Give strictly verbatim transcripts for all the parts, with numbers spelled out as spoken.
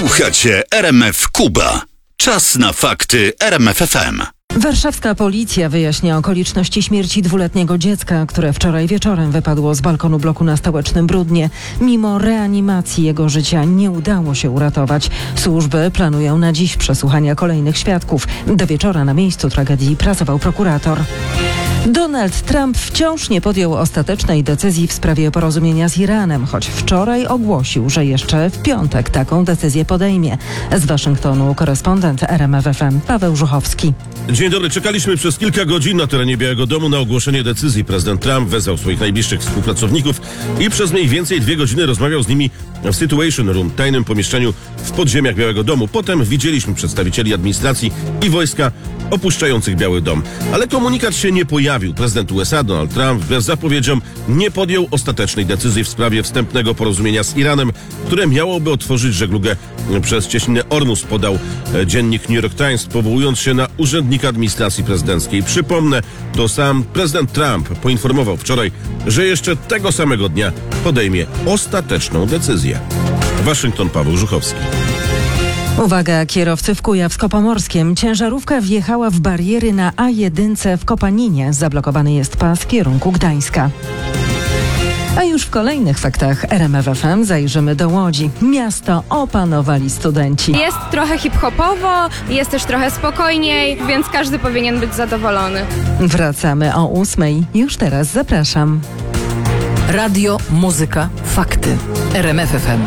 Słuchacie R M F Kuba. Czas na fakty R M F F M. Warszawska policja wyjaśnia okoliczności śmierci dwuletniego dziecka, które wczoraj wieczorem wypadło z balkonu bloku na Stołecznym Bródnie. Mimo reanimacji jego życia nie udało się uratować. Służby planują na dziś przesłuchania kolejnych świadków. Do wieczora na miejscu tragedii pracował prokurator. Donald Trump wciąż nie podjął ostatecznej decyzji w sprawie porozumienia z Iranem, choć wczoraj ogłosił, że jeszcze w piątek taką decyzję podejmie. Z Waszyngtonu korespondent R M F F M Paweł Żuchowski. Dzień dobry. Czekaliśmy przez kilka godzin na terenie Białego Domu na ogłoszenie decyzji. Prezydent Trump wezwał swoich najbliższych współpracowników i przez mniej więcej dwie godziny rozmawiał z nimi w Situation Room, tajnym pomieszczeniu w podziemiach Białego Domu. Potem widzieliśmy przedstawicieli administracji i wojska opuszczających Biały Dom. Ale komunikat się nie pojawił. Prezydent U S A Donald Trump wbrew zapowiedziom nie podjął ostatecznej decyzji w sprawie wstępnego porozumienia z Iranem, które miałoby otworzyć żeglugę przez cieśninę Ormus, podał dziennik New York Times, powołując się na urzędnika administracji prezydenckiej. Przypomnę, to sam prezydent Trump poinformował wczoraj, że jeszcze tego samego dnia podejmie ostateczną decyzję. Waszyngton, Paweł Żuchowski. Uwaga, kierowcy w Kujawsko-Pomorskiem. Ciężarówka wjechała w bariery na A jeden w Kopaninie. Zablokowany jest pas w kierunku Gdańska. A już w kolejnych faktach R M F F M zajrzymy do Łodzi. Miasto opanowali studenci. Jest trochę hip-hopowo, jest też trochę spokojniej, więc każdy powinien być zadowolony. Wracamy o ósmej. Już teraz zapraszam. Radio, muzyka, fakty. R M F F M.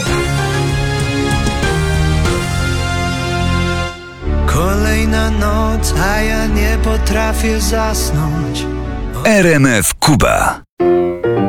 Kolejna noc, a ja nie potrafię zasnąć. R M F Kuba.